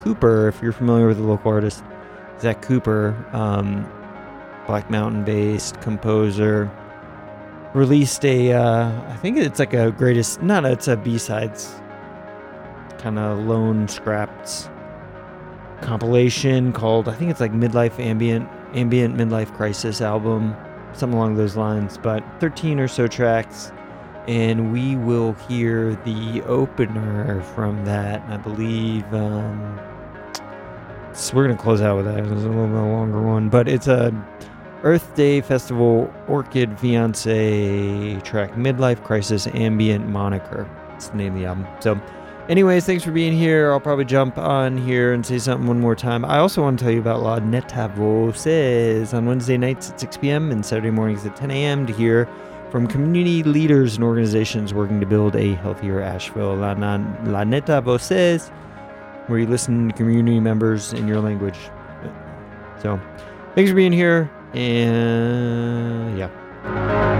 Cooper, if you're familiar with the local artist, Zach Cooper, Black Mountain-based composer, released I think it's like a greatest, it's a B-sides kind of lone scraps compilation called, I think it's like Midlife Ambient Midlife Crisis album, something along those lines, but 13 or so tracks, and we will hear the opener from that, I believe. So we're going to close out with that. It's a little bit longer one, but it's a Earth Day Festival Orchid Fiance track, Midlife Crisis Ambient Moniker. That's the name of the album. So anyways, thanks for being here. I'll probably jump on here and say something one more time. I also want to tell you about La Neta Voces on Wednesday nights at 6 p.m. and Saturday mornings at 10 a.m. to hear from community leaders and organizations working to build a healthier Asheville. La Neta Voces, where you listen to community members in your language. So thanks for being here, and yeah.